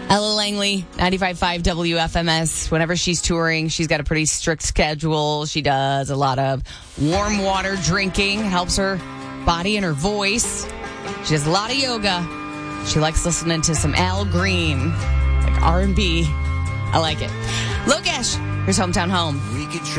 Ella Langley, 95.5 WFMS. Whenever she's touring, she's got a pretty strict schedule. She does a lot of warm water drinking, helps her body and her voice. She does a lot of yoga. She likes listening to some Al Green, like R&B. I like it. Lokesh, here's Hometown Home.